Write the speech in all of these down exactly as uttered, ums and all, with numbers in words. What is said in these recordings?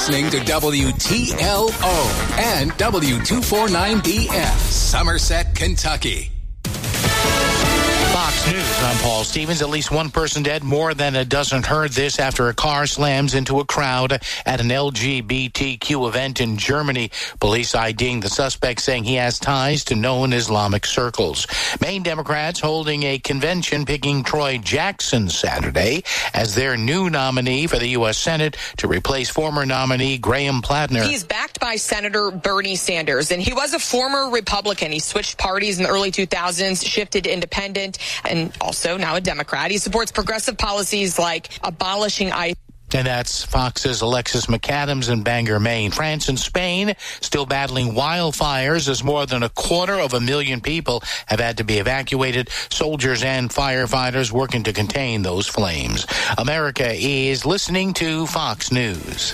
Listening to W T L O and W two forty-nine B F, Somerset, Kentucky. Fox News, I'm Paul Stevens. At least one person dead, more than a dozen heard this after a car slams into a crowd at an L G B T Q event in Germany. Police IDing the suspect, saying he has ties to known Islamic circles. Maine Democrats holding a convention picking Troy Jackson Saturday as their new nominee for the U S Senate to replace former nominee Graham Plattner. He's backed by Senator Bernie Sanders, and he was a former Republican. He switched parties in the early two thousands, shifted to independent, and also now a Democrat. He supports progressive policies like abolishing ICE. And that's Fox's Alexis McAdams in Bangor, Maine. France and Spain still battling wildfires as more than a quarter of a million people have had to be evacuated. Soldiers and firefighters working to contain those flames. America is listening to Fox News.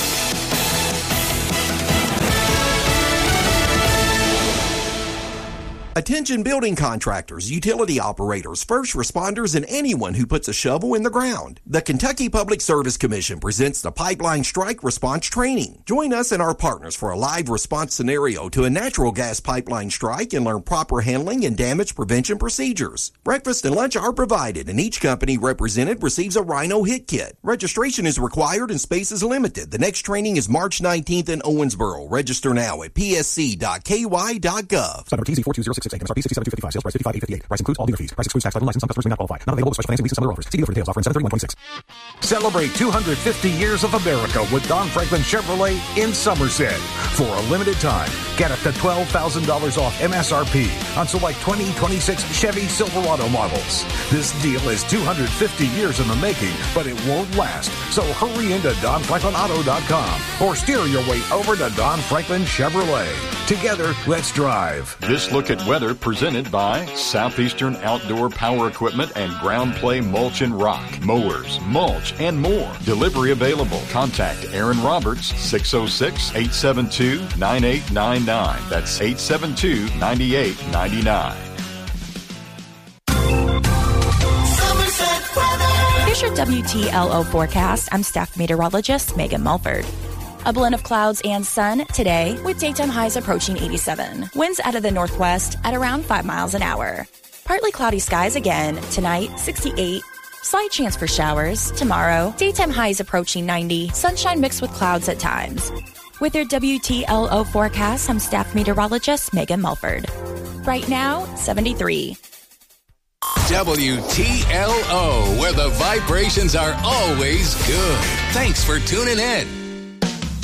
Attention building contractors, utility operators, first responders, and anyone who puts a shovel in the ground. The Kentucky Public Service Commission presents the Pipeline Strike Response Training. Join us and our partners for a live response scenario to a natural gas pipeline strike and learn proper handling and damage prevention procedures. Breakfast and lunch are provided, and each company represented receives a Rhino Hit Kit. Registration is required and space is limited. The next training is March nineteenth in Owensboro. Register now at p s c dot k y dot gov. Sign number T Z four two zero six six eight, M S R P sixty-seven two fifty-five, sales price fifty-five eight fifty-eight. Price includes all dealer fees. Price excludes tax, title, license. Some customers may not qualify. Not available with special financing, leases, and other offers. See dealer for details. Offer in seven thirty-one twenty-six. Celebrate two hundred fifty years of America with Don Franklin Chevrolet in Somerset. For a limited time, get up to twelve thousand dollars off M S R P on select twenty twenty-six Chevy Silverado models. This deal is two hundred fifty years in the making, but it won't last. So hurry into don franklin auto dot com or steer your way over to Don Franklin Chevrolet. Together, let's drive. This look at weather presented by Southeastern Outdoor Power Equipment and Ground Play Mulch and Rock. Mowers, mulch, and more. Delivery available. Contact Aaron Roberts, six oh six, eight seven two, nine eight nine nine. That's eight seven two, nine eight nine nine. Here's your W T L O forecast. I'm staff meteorologist Megan Mulford. A blend of clouds and sun today with daytime highs approaching eighty-seven. Winds out of the northwest at around five miles an hour. Partly cloudy skies again tonight, sixty-eight. Slight chance for showers tomorrow. Daytime highs approaching ninety. Sunshine mixed with clouds at times. With your W T L O forecast, I'm staff meteorologist Megan Mulford. Right now, seventy-three. W T L O, where the vibrations are always good. Thanks for tuning in.